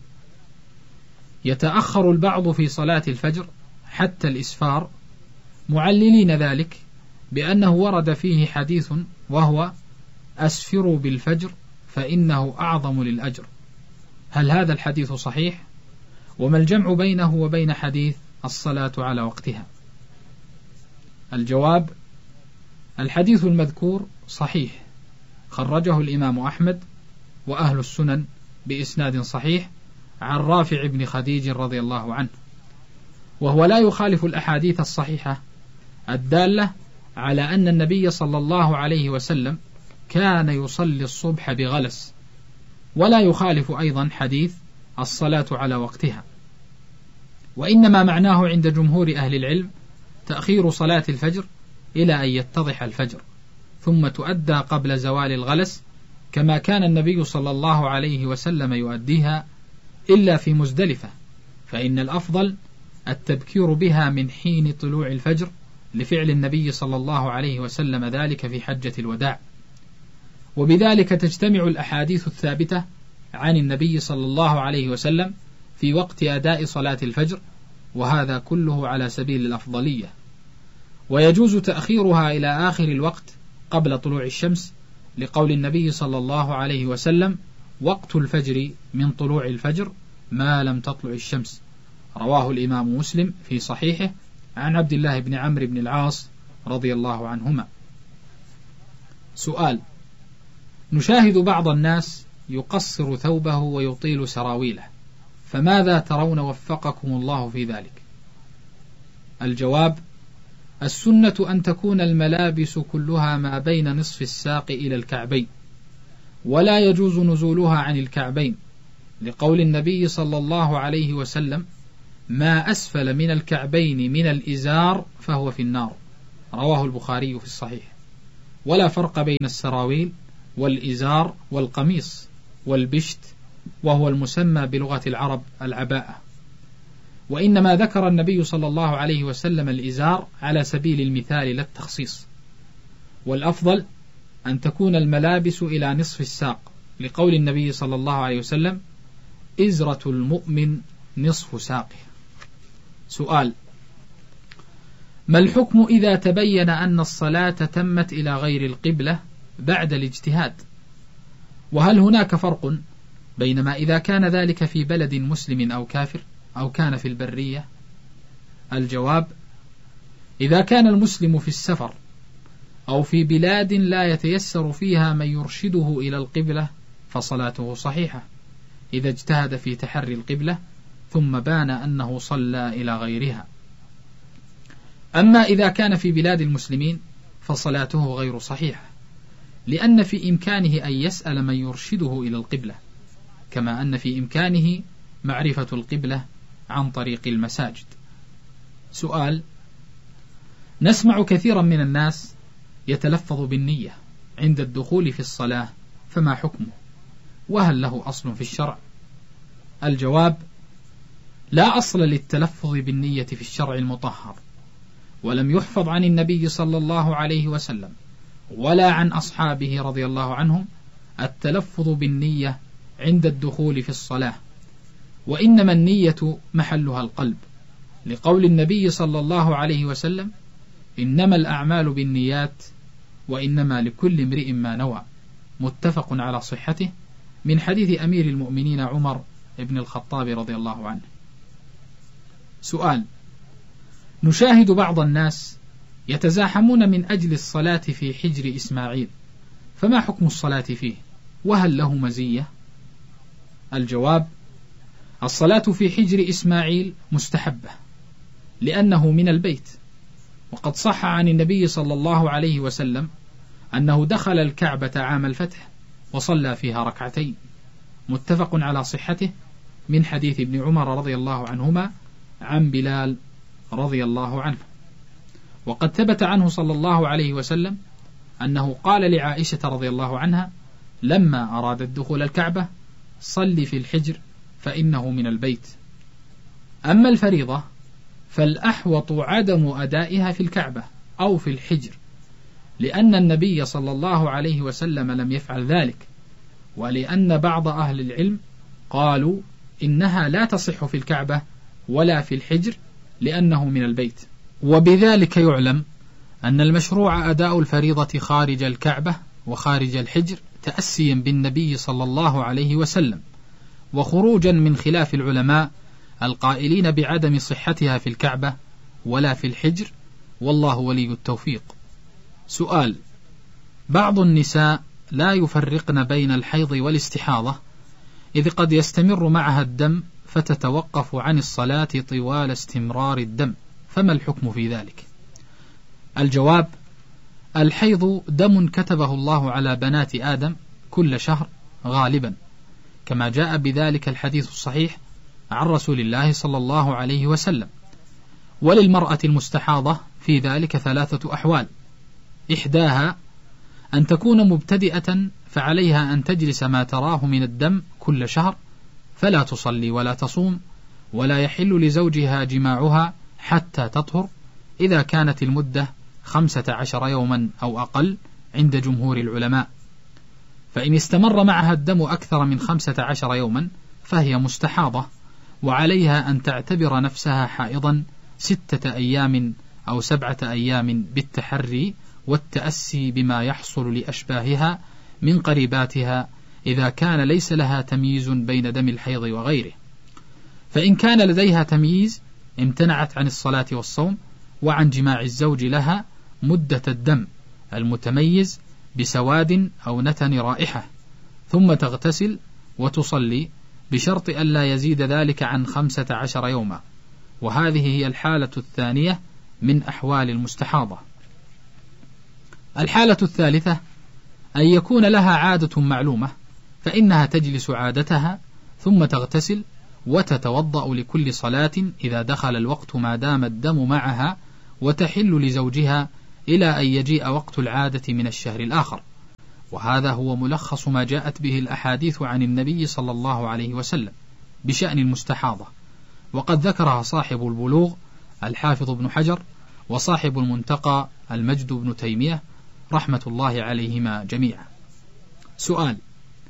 يتأخر البعض في صلاة الفجر حتى الإسفار، معللين ذلك بأنه ورد فيه حديث وهو: أسفروا بالفجر فإنه أعظم للأجر. هل هذا الحديث صحيح؟ وما الجمع بينه وبين حديث الصلاة على وقتها؟ الجواب: الحديث المذكور صحيح، خرجه الإمام أحمد وأهل السنن بإسناد صحيح عن رافع بن خديج رضي الله عنه، وهو لا يخالف الأحاديث الصحيحة الدالة على أن النبي صلى الله عليه وسلم كان يصلي الصبح بغلس، ولا يخالف أيضا حديث الصلاة على وقتها، وإنما معناه عند جمهور أهل العلم تأخير صلاة الفجر إلى أن يتضح الفجر، ثم تؤدى قبل زوال الغلس، كما كان النبي صلى الله عليه وسلم يؤديها، إلا في مزدلفة، فإن الأفضل التبكير بها من حين طلوع الفجر، لفعل النبي صلى الله عليه وسلم ذلك في حجة الوداع. وبذلك تجتمع الأحاديث الثابتة عن النبي صلى الله عليه وسلم في وقت أداء صلاة الفجر، وهذا كله على سبيل الأفضلية. ويجوز تأخيرها إلى آخر الوقت قبل طلوع الشمس، لقول النبي صلى الله عليه وسلم: وقت الفجر من طلوع الفجر ما لم تطلع الشمس، رواه الإمام مسلم في صحيحه عن عبد الله بن عمرو بن العاص رضي الله عنهما. سؤال: نشاهد بعض الناس يقصر ثوبه ويطيل سراويله، فماذا ترون وفقكم الله في ذلك؟ الجواب: السنة أن تكون الملابس كلها ما بين نصف الساق إلى الكعبين، ولا يجوز نزولها عن الكعبين، لقول النبي صلى الله عليه وسلم: ما أسفل من الكعبين من الإزار فهو في النار، رواه البخاري في الصحيح. ولا فرق بين السراويل والإزار والقميص والبشت، وهو المسمى بلغة العرب العباءة. وإنما ذكر النبي صلى الله عليه وسلم الإزار على سبيل المثال لا التخصيص، والأفضل أن تكون الملابس إلى نصف الساق، لقول النبي صلى الله عليه وسلم: إزرة المؤمن نصف ساقه. سؤال: ما الحكم إذا تبين أن الصلاة تمت إلى غير القبلة بعد الاجتهاد؟ وهل هناك فرق بينما إذا كان ذلك في بلد مسلم أو كافر أو كان في البرية؟ الجواب: إذا كان المسلم في السفر أو في بلاد لا يتيسر فيها من يرشده إلى القبلة فصلاته صحيحة إذا اجتهد في تحري القبلة ثم بان أنه صلى إلى غيرها. أما إذا كان في بلاد المسلمين فصلاته غير صحيحة، لأن في إمكانه أن يسأل من يرشده إلى القبلة، كما أن في إمكانه معرفة القبلة عن طريق المساجد. سؤال: نسمع كثيرا من الناس يتلفظ بالنية عند الدخول في الصلاة، فما حكمه؟ وهل له أصل في الشرع؟ الجواب: لا أصل للتلفظ بالنية في الشرع المطهر، ولم يحفظ عن النبي صلى الله عليه وسلم ولا عن أصحابه رضي الله عنهم التلفظ بالنية عند الدخول في الصلاة، وإنما النية محلها القلب، لقول النبي صلى الله عليه وسلم: إنما الأعمال بالنيات وإنما لكل امرئ ما نوى، متفق على صحته، من حديث أمير المؤمنين عمر بن الخطاب رضي الله عنه. سؤال: نشاهد بعض الناس يتزاحمون من أجل الصلاة في حجر إسماعيل، فما حكم الصلاة فيه؟ وهل له مزية؟ الجواب: الصلاة في حجر إسماعيل مستحبة، لأنه من البيت، وقد صح عن النبي صلى الله عليه وسلم أنه دخل الكعبة عام الفتح وصلى فيها ركعتين، متفق على صحته، من حديث ابن عمر رضي الله عنهما عن بلال رضي الله عنه. وقد ثبت عنه صلى الله عليه وسلم أنه قال لعائشة رضي الله عنها لما أرادت دخول الكعبة: صلي في الحجر فإنه من البيت. أما الفريضة فالأحوط عدم أدائها في الكعبة أو في الحجر، لأن النبي صلى الله عليه وسلم لم يفعل ذلك، ولأن بعض أهل العلم قالوا إنها لا تصح في الكعبة ولا في الحجر لأنه من البيت. وبذلك يعلم أن المشروع أداء الفريضة خارج الكعبة وخارج الحجر تأسيا بالنبي صلى الله عليه وسلم، وخروجا من خلاف العلماء القائلين بعدم صحتها في الكعبة ولا في الحجر، والله ولي التوفيق. سؤال: بعض النساء لا يفرقن بين الحيض والاستحاضة، إذ قد يستمر معها الدم فتتوقف عن الصلاة طوال استمرار الدم، فما الحكم في ذلك؟ الجواب: الحيض دم كتبه الله على بنات آدم كل شهر غالبا، كما جاء بذلك الحديث الصحيح عن رسول الله صلى الله عليه وسلم. وللمرأة المستحاضة في ذلك 3 أحوال: إحداها أن تكون مبتدئة فعليها أن تجلس ما تراه من الدم كل شهر، فلا تصلي ولا تصوم، ولا يحل لزوجها جماعها حتى تطهر، إذا كانت المدة 15 يوما أو أقل عند جمهور العلماء. فإن استمر معها الدم أكثر من 15 يوما فهي مستحاضة، وعليها أن تعتبر نفسها حائضا 6 أيام أو 7 أيام بالتحري والتأسي بما يحصل لأشباهها من قريباتها، إذا كان ليس لها تمييز بين دم الحيض وغيره. فإن كان لديها تمييز امتنعت عن الصلاة والصوم وعن جماع الزوج لها مدة الدم المتميز بسواد أو نتن رائحة، ثم تغتسل وتصلي بشرط ألا يزيد ذلك عن 15 يوما، وهذه هي الحالة الثانية من أحوال المستحاضة. الحالة الثالثة أن يكون لها عادة معلومة، فإنها تجلس عادتها ثم تغتسل وتتوضأ لكل صلاة إذا دخل الوقت ما دام الدم معها، وتحل لزوجها إلى أن يجيء وقت العادة من الشهر الآخر، وهذا هو ملخص ما جاءت به الأحاديث عن النبي صلى الله عليه وسلم بشأن المستحاضة، وقد ذكرها صاحب البلوغ الحافظ ابن حجر، وصاحب المنتقى المجد بن تيمية رحمة الله عليهما جميعا. سؤال: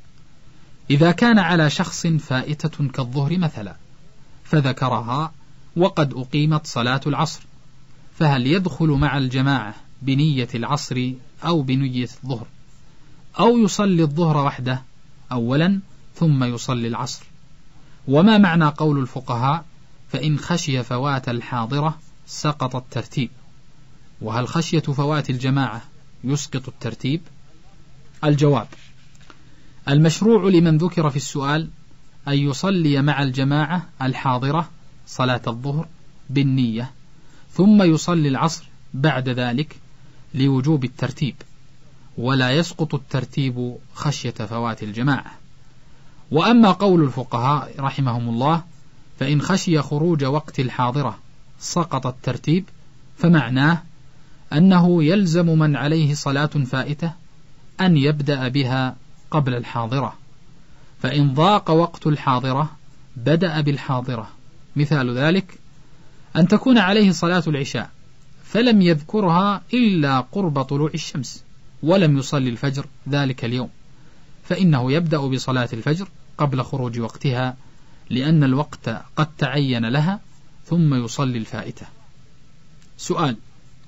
إذا كان على شخص فائتة كالظهر مثلا فذكرها وقد أقيمت صلاة العصر، فهل يدخل مع الجماعة بنية العصر أو بنية الظهر، أو يصلي الظهر وحده أولا ثم يصلي العصر؟ وما معنى قول الفقهاء فإن خشي فوات الحاضرة سقط الترتيب؟ وهل خشية فوات الجماعة يسقط الترتيب؟ الجواب: المشروع لمن ذكر في السؤال أن يصلي مع الجماعة الحاضرة صلاة الظهر بالنية، ثم يصلي العصر بعد ذلك لوجوب الترتيب، ولا يسقط الترتيب خشية فوات الجماعة. وأما قول الفقهاء رحمهم الله فإن خشي خروج وقت الحاضرة سقط الترتيب، فمعناه أنه يلزم من عليه صلاة فائتة أن يبدأ بها قبل الحاضرة، فإن ضاق وقت الحاضرة بدأ بالحاضرة. مثال ذلك أن تكون عليه صلاة العشاء فلم يذكرها إلا قرب طلوع الشمس ولم يصلي الفجر ذلك اليوم، فإنه يبدأ بصلاة الفجر قبل خروج وقتها لأن الوقت قد تعين لها، ثم يصلي الفائتة. سؤال: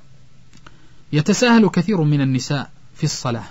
يتساهل كثير من النساء في الصلاة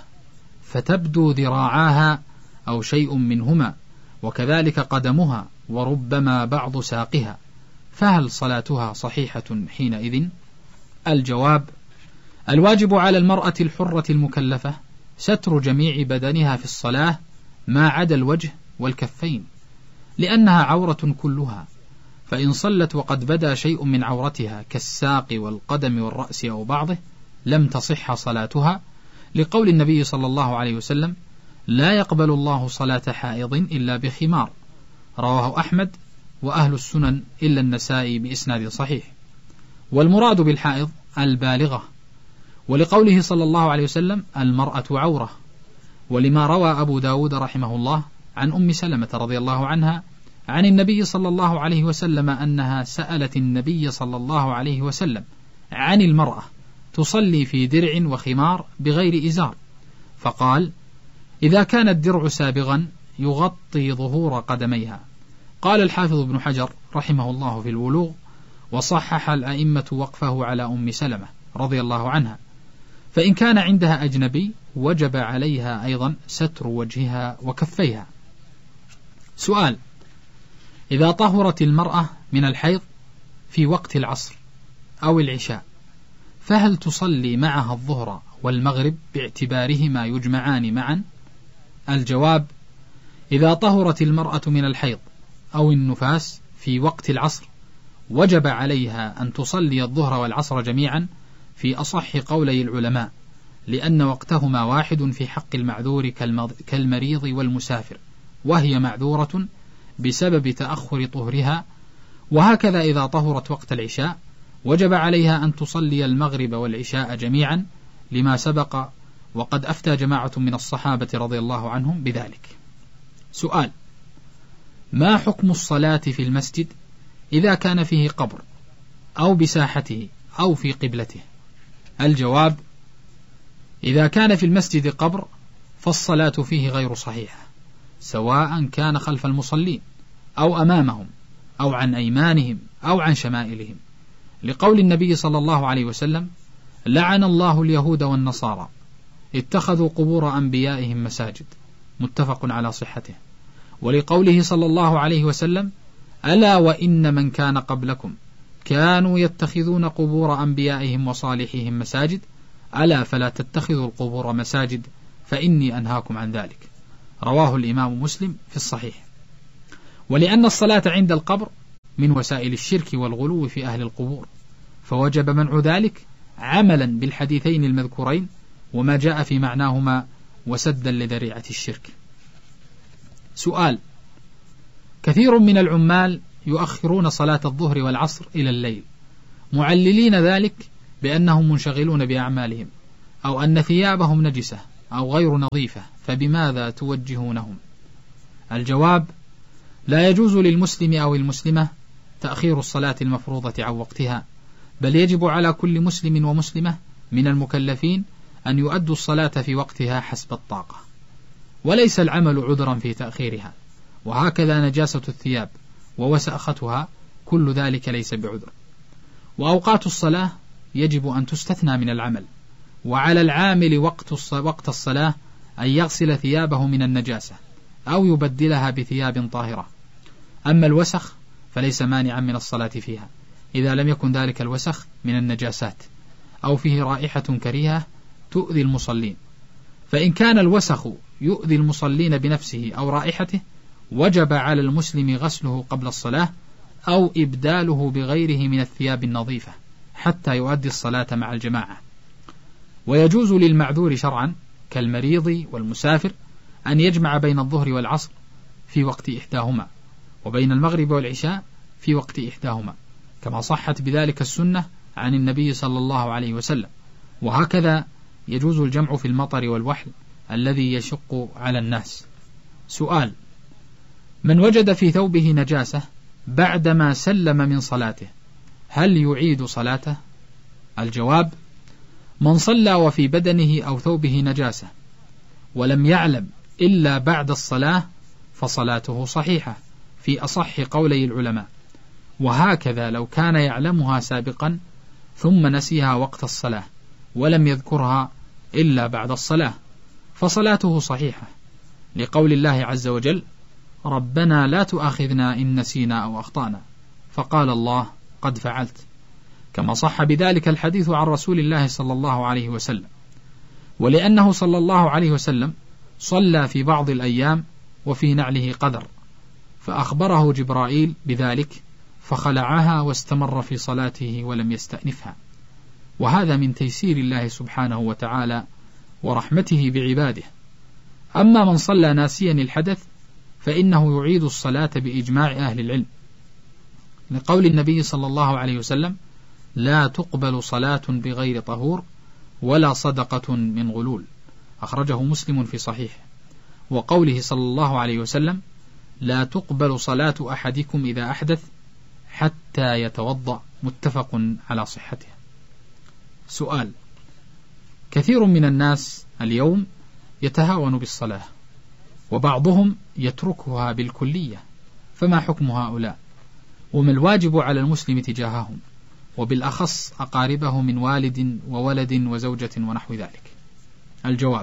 فتبدو ذراعاها أو شيء منهما، وكذلك قدمها وربما بعض ساقها، فهل صلاتها صحيحة حينئذ؟ الجواب: الواجب على المرأة الحرة المكلفة ستر جميع بدنها في الصلاة ما عدا الوجه والكفين، لأنها عورة كلها، فإن صلت وقد بدا شيء من عورتها كالساق والقدم والرأس أو بعضه لم تصح صلاتها، لقول النبي صلى الله عليه وسلم: لا يقبل الله صلاة حائض إلا بخمار، رواه أحمد وأهل السنن إلا النسائي بإسناد صحيح. والمراد بالحائض البالغة، ولقوله صلى الله عليه وسلم: المرأة عورة، ولما روى أبو داود رحمه الله عن أم سلمة رضي الله عنها عن النبي صلى الله عليه وسلم أنها سألت النبي صلى الله عليه وسلم عن المرأة تصلي في درع وخمار بغير إزار، فقال: إذا كان الدرع سابغا يغطي ظهور قدميها. قال الحافظ ابن حجر رحمه الله في البلوغ: وصحح الأئمة وقفه على أم سلمة رضي الله عنها، فإن كان عندها أجنبي وجب عليها أيضا ستر وجهها وكفيها. سؤال: إذا طهرت المرأة من الحيض في وقت العصر أو العشاء فهل تصلي معها الظهر والمغرب باعتبارهما يجمعان معا؟ الجواب: إذا طهرت المرأة من الحيض أو النفاس في وقت العصر وجب عليها أن تصلي الظهر والعصر جميعا في أصح قولي العلماء، لأن وقتهما واحد في حق المعذور كالمريض والمسافر، وهي معذورة بسبب تأخر طهرها. وهكذا إذا طهرت وقت العشاء وجب عليها أن تصلي المغرب والعشاء جميعا لما سبق، وقد أفتى جماعة من الصحابة رضي الله عنهم بذلك. سؤال: ما حكم الصلاة في المسجد إذا كان فيه قبر أو بساحته أو في قبلته؟ الجواب: إذا كان في المسجد قبر فالصلاة فيه غير صحيحة، سواء كان خلف المصلين أو أمامهم أو عن أيمانهم أو عن شمائلهم، لقول النبي صلى الله عليه وسلم: لعن الله اليهود والنصارى اتخذوا قبور أنبيائهم مساجد، متفق على صحته. ولقوله صلى الله عليه وسلم: ألا وإن من كان قبلكم كانوا يتخذون قبور أنبيائهم وصالحهم مساجد، ألا فلا تتخذوا القبور مساجد فإني أنهاكم عن ذلك، رواه الإمام مسلم في الصحيح. ولأن الصلاة عند القبر من وسائل الشرك والغلو في أهل القبور، فوجب منع ذلك عملا بالحديثين المذكورين وما جاء في معناهما وسدا لذريعة الشرك. سؤال: كثير من العمال يؤخرون صلاة الظهر والعصر إلى الليل، معللين ذلك بأنهم منشغلون بأعمالهم، أو أن ثيابهم نجسة أو غير نظيفة، فبماذا توجهونهم؟ الجواب: لا يجوز للمسلم أو المسلمة تأخير الصلاة المفروضة عن وقتها، بل يجب على كل مسلم ومسلمة من المكلفين أن يؤدوا الصلاة في وقتها حسب الطاقة، وليس العمل عذرا في تأخيرها. وهكذا نجاسة الثياب ووساختها كل ذلك ليس بعذر. وأوقات الصلاة يجب أن تستثنى من العمل، وعلى العامل وقت الصلاة أن يغسل ثيابه من النجاسة أو يبدلها بثياب طاهرة. أما الوسخ فليس مانعا من الصلاة فيها إذا لم يكن ذلك الوسخ من النجاسات أو فيه رائحة كريهة تؤذي المصلين. فإن كان الوسخ يؤذي المصلين بنفسه أو رائحته وجب على المسلم غسله قبل الصلاة أو إبداله بغيره من الثياب النظيفة حتى يؤدي الصلاة مع الجماعة. ويجوز للمعذور شرعا كالمريض والمسافر أن يجمع بين الظهر والعصر في وقت إحداهما، وبين المغرب والعشاء في وقت إحداهما، كما صحت بذلك السنة عن النبي صلى الله عليه وسلم. وهكذا يجوز الجمع في المطر والوحل الذي يشق على الناس. سؤال: من وجد في ثوبه نجاسة بعدما سلم من صلاته هل يعيد صلاته؟ الجواب: من صلى وفي بدنه أو ثوبه نجاسة ولم يعلم إلا بعد الصلاة فصلاته صحيحة في أصح قولي العلماء، وهكذا لو كان يعلمها سابقا ثم نسيها وقت الصلاة ولم يذكرها إلا بعد الصلاة فصلاته صحيحة، لقول الله عز وجل: ربنا لا تؤاخذنا إن نسينا أو أخطأنا، فقال الله: قد فعلت، كما صح بذلك الحديث عن رسول الله صلى الله عليه وسلم. ولأنه صلى الله عليه وسلم صلى في بعض الأيام وفي نعله قدر، فأخبره جبرائيل بذلك فخلعها واستمر في صلاته ولم يستأنفها، وهذا من تيسير الله سبحانه وتعالى ورحمته بعباده. أما من صلى ناسيا الحدث فإنه يعيد الصلاة بإجماع أهل العلم، لقول النبي صلى الله عليه وسلم: لا تقبل صلاة بغير طهور ولا صدقة من غلول، أخرجه مسلم في صحيح. وقوله صلى الله عليه وسلم: لا تقبل صلاة أحدكم إذا أحدث حتى يتوضأ، متفق على صحته. سؤال: كثير من الناس اليوم يتهاون بالصلاة وبعضهم يتركها بالكلية، فما حكم هؤلاء؟ وما الواجب على المسلم تجاههم، وبالأخص أقاربه من والد وولد وزوجة ونحو ذلك؟ الجواب: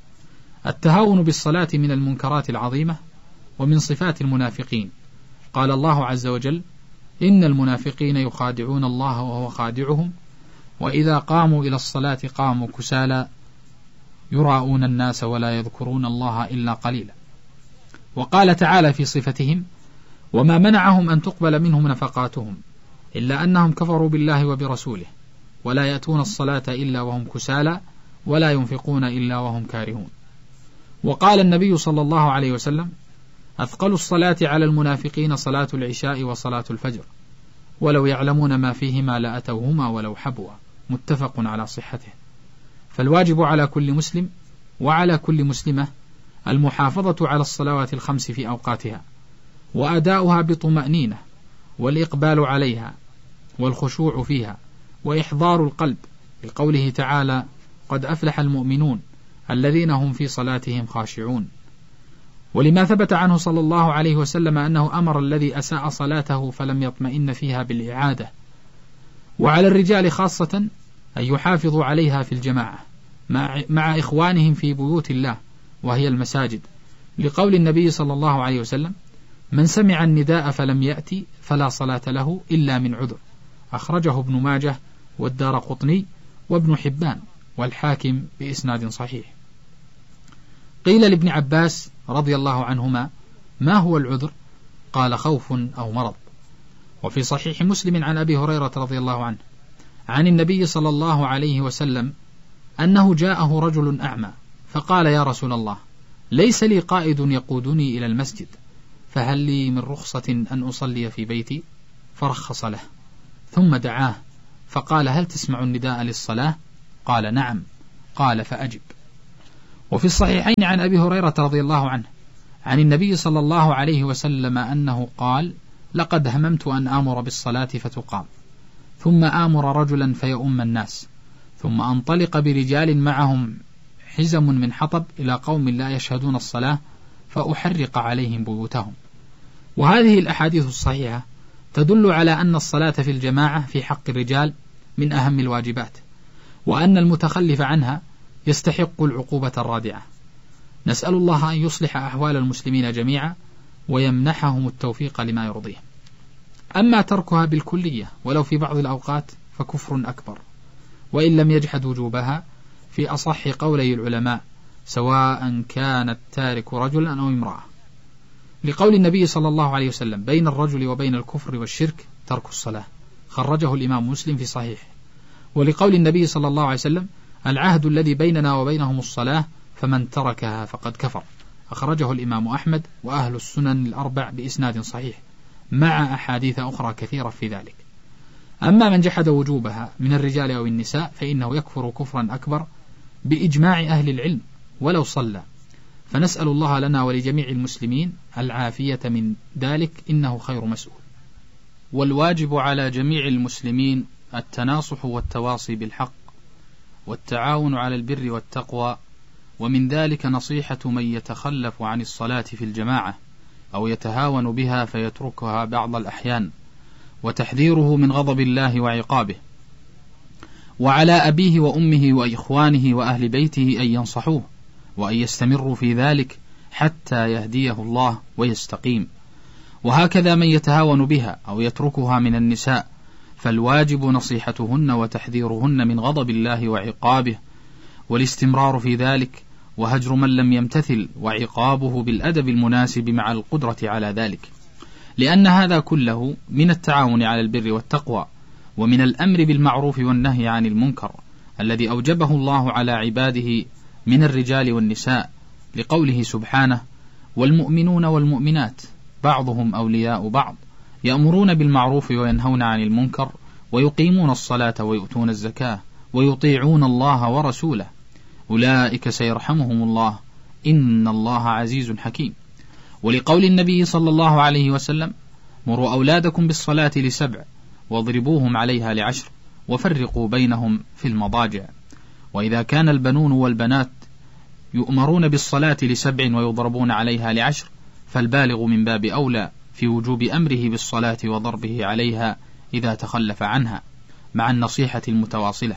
التهاون بالصلاة من المنكرات العظيمة ومن صفات المنافقين. قال الله عز وجل: إن المنافقين يخادعون الله وهو خادعهم وإذا قاموا إلى الصلاة قاموا كسالى يراءون الناس ولا يذكرون الله إلا قليلا. وقال تعالى في صفتهم: وما منعهم أن تقبل منهم نفقاتهم إلا أنهم كفروا بالله وبرسوله ولا يأتون الصلاة إلا وهم كسالى ولا ينفقون إلا وهم كارهون. وقال النبي صلى الله عليه وسلم: أثقل الصلاة على المنافقين صلاة العشاء وصلاة الفجر ولو يعلمون ما فيهما لأتوهما ولو حبوا، متفق على صحته. فالواجب على كل مسلم وعلى كل مسلمة المحافظة على الصلوات الخمس في أوقاتها وأداؤها بطمأنينة والإقبال عليها والخشوع فيها وإحضار القلب، لقوله تعالى: قد أفلح المؤمنون الذين هم في صلاتهم خاشعون. ولما ثبت عنه صلى الله عليه وسلم أنه أمر الذي أساء صلاته فلم يطمئن فيها بالإعادة. وعلى الرجال خاصة أن يحافظوا عليها في الجماعة مع إخوانهم في بيوت الله وهي المساجد، لقول النبي صلى الله عليه وسلم: من سمع النداء فلم يأتي فلا صلاة له إلا من عذر، أخرجه ابن ماجه والدارقطني وابن حبان والحاكم بإسناد صحيح. قيل لابن عباس رضي الله عنهما: ما هو العذر؟ قال: خوف أو مرض. وفي صحيح مسلم عن أبي هريرة رضي الله عنه عن النبي صلى الله عليه وسلم أنه جاءه رجل أعمى فقال: يا رسول الله، ليس لي قائد يقودني إلى المسجد، فهل لي من رخصة أن أصلي في بيتي؟ فرخص له، ثم دعاه فقال: هل تسمع النداء للصلاة؟ قال: نعم. قال: فأجب. وفي الصحيحين عن أبي هريرة رضي الله عنه عن النبي صلى الله عليه وسلم أنه قال: لقد هممت أن آمر بالصلاة فتقام، ثم آمر رجلا فيؤم الناس، ثم أنطلق برجال معهم حزم من حطب إلى قوم لا يشهدون الصلاة فأحرق عليهم بيوتهم. وهذه الأحاديث الصحيحة تدل على أن الصلاة في الجماعة في حق الرجال من أهم الواجبات، وأن المتخلف عنها يستحق العقوبة الرادعة. نسأل الله أن يصلح أحوال المسلمين جميعا ويمنحهم التوفيق لما يرضيه. أما تركها بالكلية ولو في بعض الأوقات فكفر أكبر، وإن لم يجحد وجوبها في أصح قولي العلماء، سواء كان التارك رجلا أو امرأة، لقول النبي صلى الله عليه وسلم: بين الرجل وبين الكفر والشرك ترك الصلاة، خرجه الإمام مسلم في صحيح. ولقول النبي صلى الله عليه وسلم: العهد الذي بيننا وبينهم الصلاة فمن تركها فقد كفر، أخرجه الإمام أحمد وأهل السنن الأربع بإسناد صحيح، مع أحاديث أخرى كثيرة في ذلك. أما من جحد وجوبها من الرجال أو النساء فإنه يكفر كفرا أكبر بإجماع أهل العلم ولو صلى، فنسأل الله لنا ولجميع المسلمين العافية من ذلك، إنه خير مسؤول. والواجب على جميع المسلمين التناصح والتواصي بالحق والتعاون على البر والتقوى، ومن ذلك نصيحة من يتخلف عن الصلاة في الجماعة أو يتهاون بها فيتركها بعض الأحيان، وتحذيره من غضب الله وعقابه. وعلى أبيه وأمه وإخوانه وأهل بيته أن ينصحوه وأن يستمروا في ذلك حتى يهديه الله ويستقيم. وهكذا من يتهاون بها أو يتركها من النساء، فالواجب نصيحتهن وتحذيرهن من غضب الله وعقابه، والاستمرار في ذلك، وهجر من لم يمتثل، وعقابه بالأدب المناسب مع القدرة على ذلك، لأن هذا كله من التعاون على البر والتقوى، ومن الأمر بالمعروف والنهي عن المنكر الذي أوجبه الله على عباده من الرجال والنساء، لقوله سبحانه: والمؤمنون والمؤمنات بعضهم أولياء بعض يأمرون بالمعروف وينهون عن المنكر ويقيمون الصلاة ويؤتون الزكاة ويطيعون الله ورسوله أولئك سيرحمهم الله إن الله عزيز حكيم. ولقول النبي صلى الله عليه وسلم: مروا أولادكم بالصلاة ل7 واضربوهم عليها ل10 وفرقوا بينهم في المضاجع. وإذا كان البنون والبنات يؤمرون بالصلاة ل7 ويضربون عليها ل10، فالبالغ من باب أولى في وجوب أمره بالصلاة وضربه عليها إذا تخلف عنها، مع النصيحة المتواصلة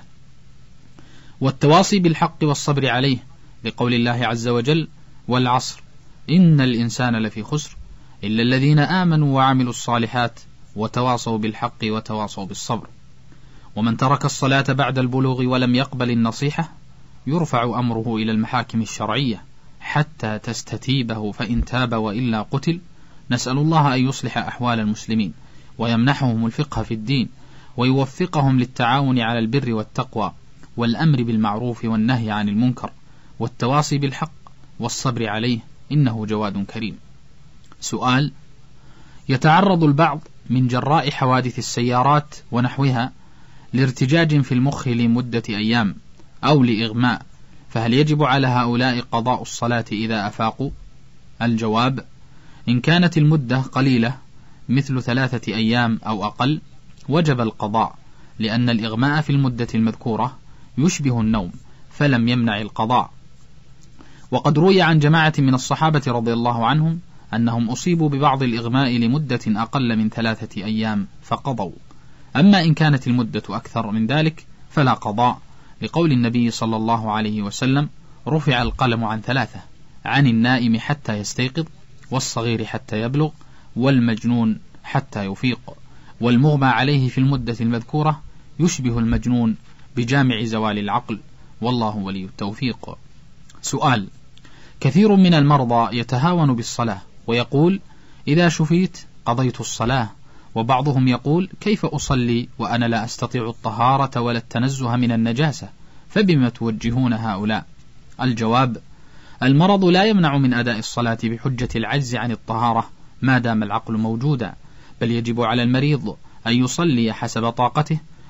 والتواصي بالحق والصبر عليه، لقول الله عز وجل: والعصر إن الإنسان لفي خسر إلا الذين آمنوا وعملوا الصالحات وتواصوا بالحق وتواصوا بالصبر. ومن ترك الصلاة بعد البلوغ ولم يقبل النصيحة يرفع أمره إلى المحاكم الشرعية حتى تستتيبه، فإن تاب وإلا قتل. نسأل الله أن يصلح أحوال المسلمين ويمنحهم الفقه في الدين، ويوفقهم للتعاون على البر والتقوى والأمر بالمعروف والنهي عن المنكر والتواصي بالحق والصبر عليه، إنه جواد كريم. سؤال: يتعرض البعض من جراء حوادث السيارات ونحوها لارتجاج في المخ لمدة أيام أو لإغماء، فهل يجب على هؤلاء قضاء الصلاة إذا أفاقوا؟ الجواب: إن كانت المدة قليلة مثل 3 أيام أو أقل وجب القضاء، لأن الإغماء في المدة المذكورة يشبه النوم فلم يمنع القضاء. وقد روي عن جماعة من الصحابة رضي الله عنهم أنهم أصيبوا ببعض الإغماء لمدة أقل من 3 أيام فقضوا. أما إن كانت المدة أكثر من ذلك فلا قضاء، لقول النبي صلى الله عليه وسلم: رفع القلم عن 3، عن النائم حتى يستيقظ، والصغير حتى يبلغ، والمجنون حتى يفيق. والمغمى عليه في المدة المذكورة يشبه المجنون بجامع زوال العقل، والله ولي التوفيق. سؤال: كثير من المرضى يتهاون بالصلاة ويقول: إذا شفيت قضيت الصلاة، وبعضهم يقول: كيف أصلي وأنا لا أستطيع الطهارة ولا التنزه من النجاسة، فبما توجهون هؤلاء؟ الجواب: المرض لا يمنع من أداء الصلاة بحجة العجز عن الطهارة ما دام العقل موجودا، بل يجب على المريض أن يصلي حسب طاقته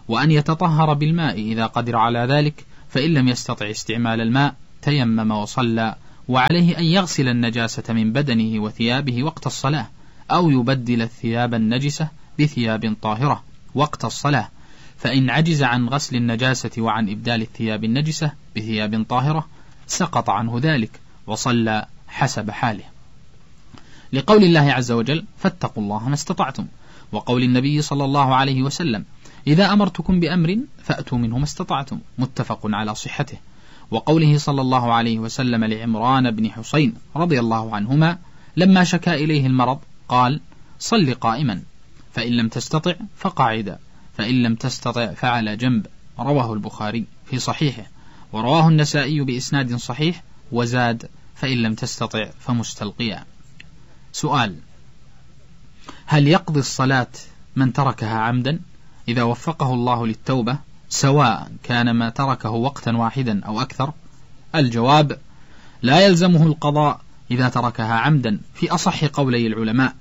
وأن يتطهر بالماء إذا قدر على ذلك، فإن لم يستطع استعمال الماء تيمم وصلى، وعليه أن يغسل النجاسة من بدنه وثيابه وقت الصلاة، أو يبدل الثياب النجسة بثياب طاهرة وقت الصلاة، فإن عجز عن غسل النجاسة وعن إبدال الثياب النجسة بثياب طاهرة سقط عنه ذلك وصلى حسب حاله، لقول الله عز وجل: فاتقوا الله ما استطعتم، وقول النبي صلى الله عليه وسلم: إذا أمرتكم بأمر فأتوا منه ما استطعتم، متفق على صحته، وقوله صلى الله عليه وسلم لعمران بن حسين رضي الله عنهما لما شكا إليه المرض قال: صل قائما، فإن لم تستطع فقاعدا، فإن لم تستطع فعلى جنب، رواه البخاري في صحيحه، ورواه النسائي بإسناد صحيح، وزاد: فإن لم تستطع فمستلقيا. سؤال: هل يقضي الصلاة من تركها عمدا إذا وفقه الله للتوبة، سواء كان ما تركه وقتا واحدا أو أكثر؟ الجواب: لا يلزمه القضاء إذا تركها عمدا في أصح قولي العلماء،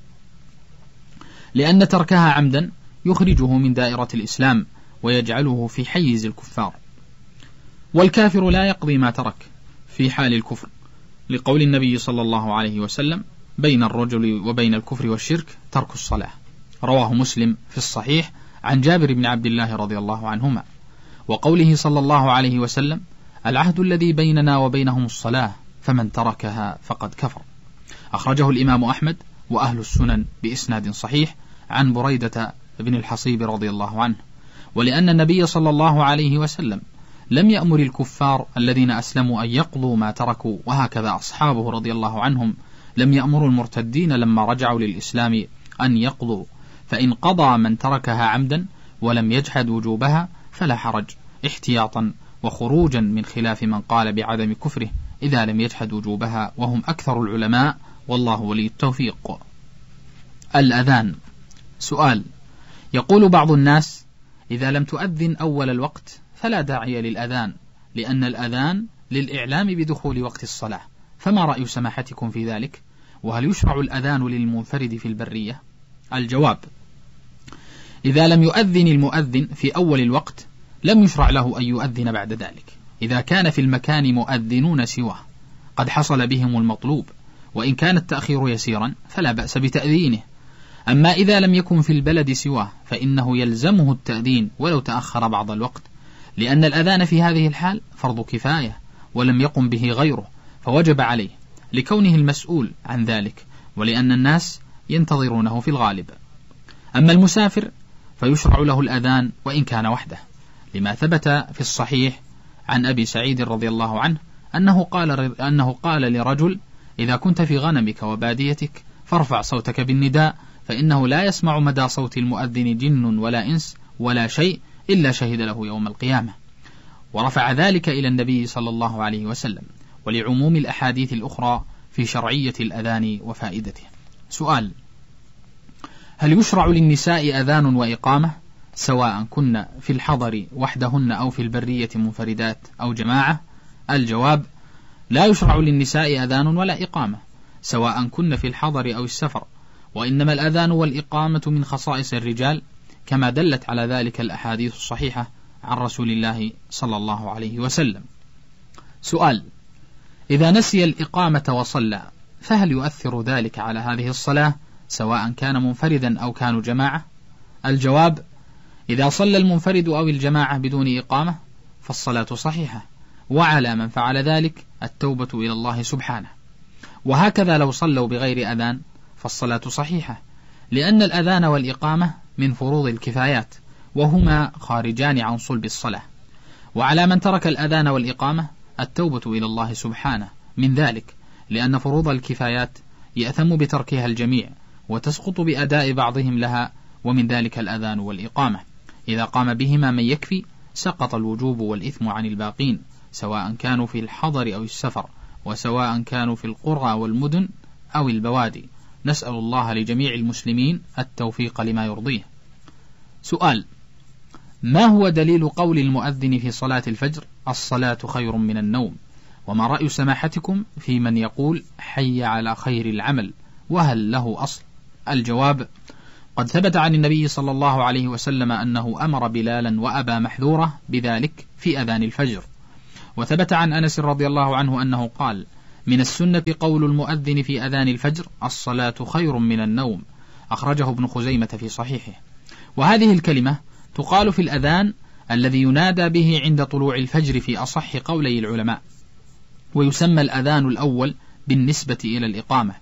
لأن تركها عمدا يخرجه من دائرة الإسلام ويجعله في حيز الكفار، والكافر لا يقضي ما ترك في حال الكفر، لقول النبي صلى الله عليه وسلم: بين الرجل وبين الكفر والشرك ترك الصلاة، رواه مسلم في الصحيح عن جابر بن عبد الله رضي الله عنهما، وقوله صلى الله عليه وسلم: العهد الذي بيننا وبينهم الصلاة، فمن تركها فقد كفر. أخرجه الإمام أحمد وأهل السنن بإسناد صحيح عن بريدة بن الحصيب رضي الله عنه، ولأن النبي صلى الله عليه وسلم لم يأمر الكفار الذين أسلموا أن يقضوا ما تركوا، وهكذا أصحابه رضي الله عنهم لم يأمروا المرتدين لما رجعوا للإسلام أن يقضوا، فإن قضى من تركها عمدا ولم يجحد وجوبها فلا حرج، احتياطا وخروجا من خلاف من قال بعدم كفره إذا لم يجحد وجوبها، وهم أكثر العلماء، والله ولي التوفيق. الأذان. سؤال: يقول بعض الناس: إذا لم تؤذن أول الوقت فلا داعي للأذان، لأن الأذان للإعلام بدخول وقت الصلاة، فما رأي سماحتكم في ذلك؟ وهل يشرع الأذان للمنفرد في البرية؟ الجواب: إذا لم يؤذن المؤذن في أول الوقت لم يشرع له أن يؤذن بعد ذلك، إذا كان في المكان مؤذنون سواه قد حصل بهم المطلوب، وإن كان التأخير يسيرا فلا بأس بتأذينه. أما إذا لم يكن في البلد سواه فإنه يلزمه التأذين ولو تأخر بعض الوقت، لأن الأذان في هذه الحال فرض كفاية ولم يقم به غيره، فوجب عليه لكونه المسؤول عن ذلك، ولأن الناس ينتظرونه في الغالب. أما المسافر فيشرع له الأذان وإن كان وحده، لما ثبت في الصحيح عن أبي سعيد رضي الله عنه أنه قال لرجل: إذا كنت في غنمك وباديتك فارفع صوتك بالنداء، فإنه لا يسمع مدى صوت المؤذن جن ولا إنس ولا شيء إلا شهد له يوم القيامة. ورفع ذلك إلى النبي صلى الله عليه وسلم، ولعموم الأحاديث الأخرى في شرعية الأذان وفائدته. سؤال: هل يشرع للنساء أذان وإقامة سواء كن في الحضر وحدهن أو في البرية منفردات أو جماعة؟ الجواب: لا يشرع للنساء أذان ولا إقامة سواء كن في الحضر أو السفر، وإنما الأذان والإقامة من خصائص الرجال، كما دلت على ذلك الأحاديث الصحيحة عن رسول الله صلى الله عليه وسلم. سؤال: إذا نسي الإقامة وصلى فهل يؤثر ذلك على هذه الصلاة سواء كان منفردا أو كانوا جماعة؟ الجواب: إذا صلى المنفرد أو الجماعة بدون إقامة فالصلاة صحيحة، وعلى من فعل ذلك التوبة إلى الله سبحانه، وهكذا لو صلوا بغير أذان فالصلاة صحيحة، لأن الأذان والإقامة من فروض الكفايات، وهما خارجان عن صلب الصلاة، وعلى من ترك الأذان والإقامة التوبة إلى الله سبحانه من ذلك، لأن فروض الكفايات يأثم بتركها الجميع وتسقط بأداء بعضهم لها، ومن ذلك الأذان والإقامة، إذا قام بهما من يكفي سقط الوجوب والإثم عن الباقين، سواء كانوا في الحضر أو السفر، وسواء كانوا في القرى والمدن أو البوادي. نسأل الله لجميع المسلمين التوفيق لما يرضيه. سؤال: ما هو دليل قول المؤذن في صلاة الفجر: الصلاة خير من النوم؟ وما رأي سماحتكم في من يقول حي على خير العمل، وهل له أصل؟ الجواب: قد ثبت عن النبي صلى الله عليه وسلم أنه أمر بلالا وأبا محذورة بذلك في أذان الفجر. وثبت عن أنس رضي الله عنه أنه قال: من السنة قول المؤذن في أذان الفجر: الصلاة خير من النوم. أخرجه ابن خزيمة في صحيحه. وهذه الكلمة تقال في الأذان الذي ينادى به عند طلوع الفجر في أصح قولي العلماء، ويسمى الأذان الأول بالنسبة إلى الإقامة،